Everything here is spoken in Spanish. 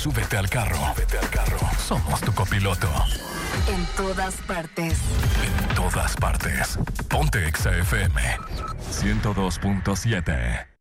Súbete al carro. Somos tu copiloto. En todas partes. En todas partes. Ponte Exa FM 102.7.